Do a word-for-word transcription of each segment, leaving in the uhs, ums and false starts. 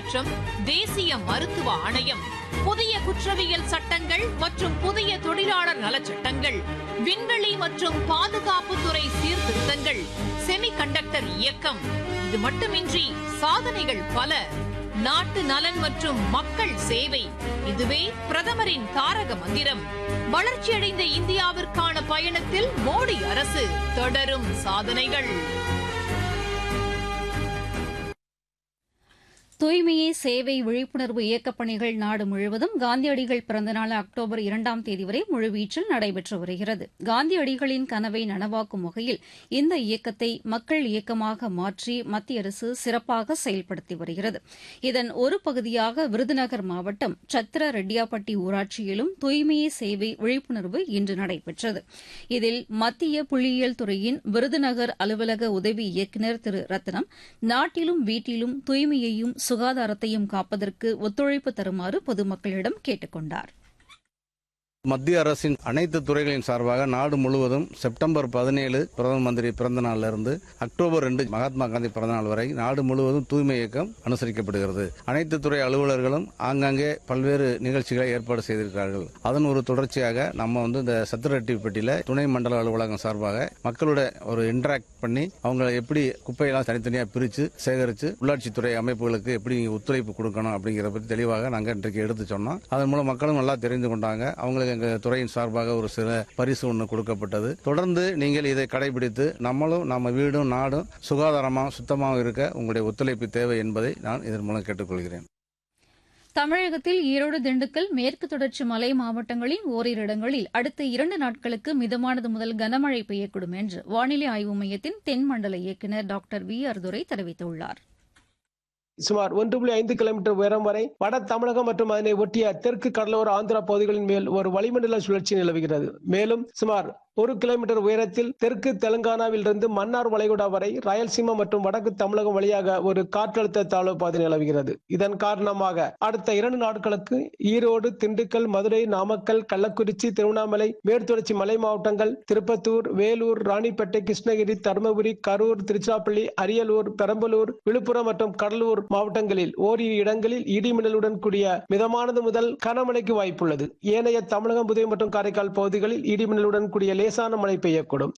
மாற்றம், தேசிய மருத்துவ ஆணையம், புதிய குற்றவியல் சட்டங்கள் மற்றும் புதிய தொழிலாளர் நலச்சட்டங்கள், விண்வெளி மற்றும் பாதுகாப்புத்துறை சீர்திருத்தங்கள், செமிகண்டக்டர் இயக்கம். இது மட்டுமின்றி சாதனைகள் பல. நாட்டு நலன் மற்றும் மக்கள் சேவை, இதுவே பிரதமரின் தாரக மந்திரம். வளர்ச்சியடைந்த இந்தியாவிற்கான பயணத்தில் மோடி அரசு தொடரும் சாதனைகள். தூய்மையே சேவை விழிப்புணர்வு இயக்கப் பணிகள் நாடு முழுவதும் காந்தியடிகள் பிறந்தநாள் அக்டோபர் இரண்டாம் தேதி வரை முழுவீச்சில் நடைபெற்று வருகிறது. காந்தியடிகளின் கனவை நனவாக்கும் வகையில் இந்த இயக்கத்தை மக்கள் இயக்கமாக மாற்றி மத்திய அரசு சிறப்பாக செயல்படுத்தி வருகிறது. இதன் ஒரு பகுதியாக விருதுநகர் மாவட்டம் சத்திர ரெட்டியாப்பட்டி ஊராட்சியிலும் தூய்மையே சேவை விழிப்புணர்வு இன்று நடைபெற்றது. இதில் மத்திய புள்ளியியல் துறையின் விருதுநகர் அலுவலக உதவி இயக்குநர் திரு ரத்னம் நாட்டிலும் வீட்டிலும் தூய்மையையும் சுகாதாரத்தையும் காப்பதற்கு ஒத்துழைப்பு தருமாறு பொதுமக்களிடம் கேட்டுக் கொண்டார். மத்திய அரசின் அனைத்து துறைகளின் சார்பாக நாடு முழுவதும் செப்டம்பர் பதினேழு பிரதம மந்திரி பிறந்த நாளிலிருந்து அக்டோபர் ரெண்டு மகாத்மா காந்தி பிறந்த நாள் வரை நாடு முழுவதும் தூய்மை இயக்கம் அனுசரிக்கப்படுகிறது. அனைத்து துறை அலுவலர்களும் ஆங்காங்கே பல்வேறு நிகழ்ச்சிகளை ஏற்பாடு செய்திருக்கிறார்கள். அதன் ஒரு தொடர்ச்சியாக நம்ம வந்து இந்த சத்திரரெட்டிப்பட்டியில துணை மண்டல அலுவலகம் சார்பாக மக்களோட ஒரு இன்டராக்ட் பண்ணி அவங்க எப்படி குப்பையெல்லாம் தனித்தனியாக பிரித்து சேகரித்து உள்ளாட்சித்துறை அமைப்புகளுக்கு எப்படி ஒத்துழைப்பு கொடுக்கணும் அப்படிங்கிற பற்றி தெளிவாக நாங்கள் இன்றைக்கு எடுத்து சொன்னோம். அதன் மூலம் மக்களும் நல்லா தெரிந்து கொண்டாங்க. அவங்களுக்கு எங்கள் துறையின் சார்பாக ஒரு சில பரிசு ஒன்று கொடுக்கப்பட்டது. தொடர்ந்து நீங்கள் இதை கடைபிடித்து நம்மளும் நம்ம வீடும் நாடும் சுகாதாரமாக சுத்தமாக இருக்க உங்களுடைய ஒத்துழைப்பு தேவை என்பதை நான் இதன் மூலம் கேட்டுக்கொள்கிறேன். தமிழகத்தில் ஈரோடு, திண்டுக்கல், மேற்கு தொடர்ச்சி மலை மாவட்டங்களின் ஓரிரு இடங்களில் அடுத்த இரண்டு நாட்களுக்கு மிதமானது முதல் கனமழை பெய்யக்கூடும் என்று வானிலை ஆய்வு மையத்தின் தென்மண்டல இயக்குநர் டாக்டர் வி ஆர் துரை தெரிவித்துள்ளார். சுமார் ஒன்று புள்ளி ஐந்து கிலோமீட்டர் உயரம் வரை வட தமிழகம் மற்றும் அதனை ஒட்டிய தெற்கு கடலோர ஆந்திரா பகுதிகளின் மேல் ஒரு வளிமண்டல சுழற்சி நிலவுகிறது. மேலும் சுமார் ஒரு கிலோமீட்டர் உயரத்தில் தெற்கு தெலுங்கானாவில் இருந்து மன்னார் வளைகுடா வரை ராயல்சீமா மற்றும் வடக்கு தமிழகம் வழியாக ஒரு காற்றழுத்த தாழ்வு பாதை நிலவுகிறது. இதன் காரணமாக அடுத்த இரண்டு நாட்களுக்கு ஈரோடு, திண்டுக்கல், மதுரை, நாமக்கல், கள்ளக்குறிச்சி, திருவண்ணாமலை, மேற்குத்தொடர்ச்சி மலை மாவட்டங்கள், திருப்பத்தூர், வேலூர், ராணிப்பேட்டை, கிருஷ்ணகிரி, தருமபுரி, கரூர், திருச்சிராப்பள்ளி, அரியலூர், பெரம்பலூர், விழுப்புரம் மற்றும் கடலூர் மாவட்டங்களில் ஓரிரு இடங்களில் இடிமின்னலுடன் கூடிய மிதமானது முதல் கனமழைக்கு வாய்ப்புள்ளது. ஏனைய தமிழகம், புதுவை மற்றும் காரைக்கால் பகுதிகளில் இடிமின்னலுடன் கூடிய லேசான மழை பெய்யக்கூடும்.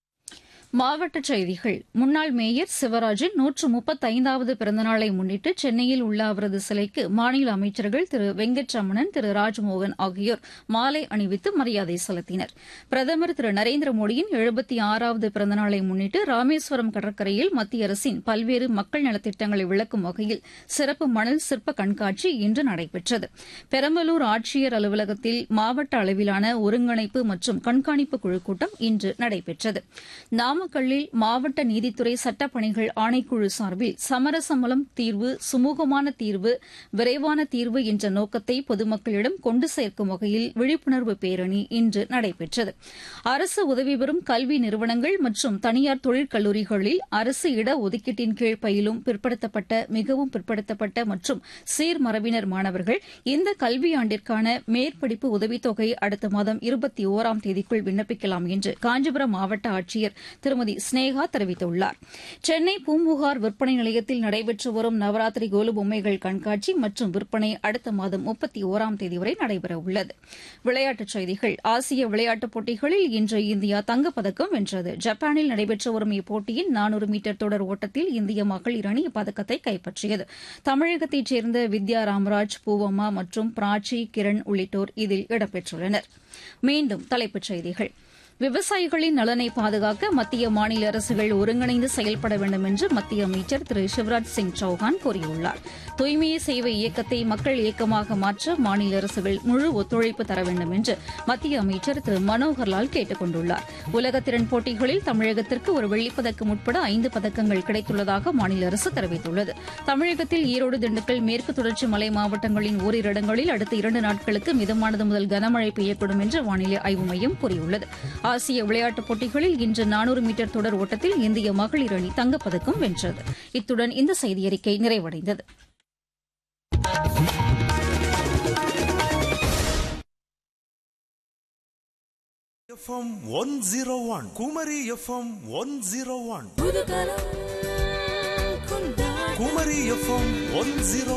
மாவட்டச் செய்திகள். முன்னாள் மேயர் சிவராஜின் நூற்று முப்பத்தைந்தாவது பிறந்தநாளை முன்னிட்டு சென்னையில் உள்ள அவரது சிலைக்கு மாநில அமைச்சர்கள் திரு வெங்கட்ரமணன், திரு ராஜ்மோகன் ஆகியோர் மாலை அணிவித்து மரியாதை செலுத்தினர். பிரதமர் திரு நரேந்திர மோடியின் எழுபத்தி ஆறாவது பிறந்தநாளை முன்னிட்டு ராமேஸ்வரம் கடற்கரையில் மத்திய அரசின் பல்வேறு மக்கள் நலத்திட்டங்களை விளக்கும் வகையில் சிறப்பு மணல் சிற்ப கண்காட்சி இன்று நடைபெற்றது. பெரம்பலூர் ஆட்சியர் அலுவலகத்தில் மாவட்ட அளவிலான ஒருங்கிணைப்பு மற்றும் கண்காணிப்பு குழு கூட்டம் இன்று நடைபெற்றது. நாமக்கல்லில் மாவட்ட நீதித்துறை சட்டப்பணிகள் ஆணைக்குழு சார்பில் சமரச மூலம் தீர்வு, சுமூகமான தீர்வு, விரைவான தீர்வு என்ற நோக்கத்தை பொதுமக்களிடம் கொண்டு சேர்க்கும் வகையில் விழிப்புணர்வு பேரணி இன்று நடைபெற்றது. அரசு உதவி பெறும் கல்வி நிறுவனங்கள் மற்றும் தனியார் தொழிற்கல்லூரிகளில் அரசு இடஒதுக்கீட்டின் கீழ் பயிலும் பிற்படுத்தப்பட்ட, மிகவும் பிற்படுத்தப்பட்ட மற்றும் சீர்மரபினர் மாணவர்கள் இந்த கல்வியாண்டிற்கான மேற்படிப்பு உதவித்தொகை அடுத்த மாதம் இருபத்தி ஓராம் தேதிக்குள் விண்ணப்பிக்கலாம் என்று காஞ்சிபுரம் மாவட்ட ஆட்சியர் திருமதி ஸ்னேகா தெரிவித்துள்ளார். சென்னை பூம்புகார் விற்பனை நிலையத்தில் நடைபெற்று வரும் நவராத்திரி கோலு பொம்மைகள் கண்காட்சி மற்றும் விற்பனை அடுத்த மாதம் முப்பத்தி ஓராம் தேதி வரை நடைபெறவுள்ளது. விளையாட்டுச் செய்திகள். ஆசிய விளையாட்டுப் போட்டிகளில் இன்று இந்தியா தங்கப்பதக்கம் வென்றது. ஜப்பானில் நடைபெற்று வரும் இப்போட்டியின் நானூறு மீட்டர் தொடர் ஓட்டத்தில் இந்திய மகளிர் அணி இப்பதக்கத்தை கைப்பற்றியது. தமிழகத்தைச் சேர்ந்த வித்யா ராமராஜ், பூவம்மா மற்றும் பிராச்சி, கிரண் உள்ளிட்டோர் இதில் இடம்பெற்றுள்ளனர். மீண்டும் தலைப்புச் செய்திகள். விவசாயிகளின் நலனை பாதுகாக்க மத்திய மாநில அரசுகள் ஒருங்கிணைந்து செயல்பட வேண்டும் என்று மத்திய அமைச்சர் திரு சிவராஜ் சிங் சௌஹான் கூறியுள்ளார். தூய்மையே சேவை இயக்கத்தை மக்கள் இயக்கமாக மாற்ற மாநில அரசுகள் முழு ஒத்துழைப்பு தர வேண்டும் என்று மத்திய அமைச்சர் திரு மனோகர்லால் கேட்டுக் கொண்டுள்ளார். உலக திறன் போட்டிகளில் தமிழகத்திற்கு ஒரு வெள்ளிப்பதக்கம் உட்பட ஐந்து பதக்கங்கள் கிடைத்துள்ளதாக மாநில அரசு தெரிவித்துள்ளது. தமிழகத்தில் ஈரோடு, திண்டுக்கல், மேற்கு தொடர்ச்சி மலை மாவட்டங்களின் ஓரிரு இடங்களில் அடுத்த இரண்டு நாட்களுக்கு மிதமானது முதல் கனமழை பெய்யக்கூடும் என்று வானிலை ஆய்வு மையம் கூறியுள்ளது. ஆசிய விளையாட்டுப் போட்டிகளில் இன்று நானூறு மீட்டர் தொடர் ஓட்டத்தில் இந்திய மகளிர் அணி தங்கப்பதக்கம் வென்றது. இத்துடன் இந்த செய்தியறிக்கை நிறைவடைந்தது. FM one zero one Kumari FM one zero one Kumari FM one zero